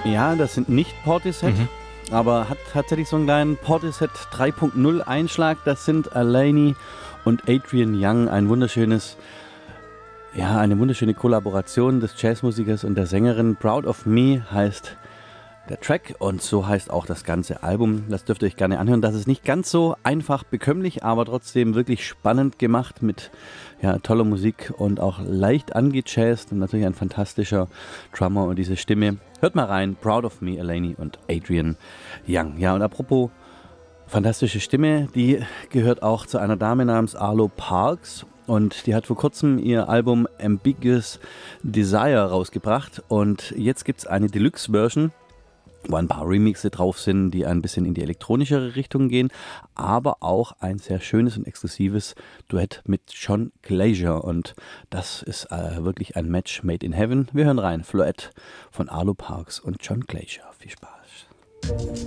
Ja, das sind nicht Portishead, aber hat tatsächlich so einen kleinen Portishead 3.0 Einschlag. Das sind Alaini und Adrian Young, eine wunderschöne Kollaboration des Jazzmusikers und der Sängerin. Proud of Me heißt der Track und so heißt auch das ganze Album. Das dürft ihr euch gerne anhören. Das ist nicht ganz so einfach bekömmlich, aber trotzdem wirklich spannend gemacht mit toller Musik und auch leicht angejazzt und natürlich ein fantastischer Drummer und diese Stimme. Hört mal rein, Proud of Me, Alaini und Adrian Young. Ja, und apropos fantastische Stimme, die gehört auch zu einer Dame namens Arlo Parks. Und die hat vor kurzem ihr Album Ambiguous Desire rausgebracht. Und jetzt gibt es eine Deluxe-Version, wo ein paar Remixe drauf sind, die ein bisschen in die elektronischere Richtung gehen, aber auch ein sehr schönes und exklusives Duett mit John Glaser und das ist wirklich ein Match made in heaven. Wir hören rein, Floette von Arlo Parks und John Glaser. Viel Spaß.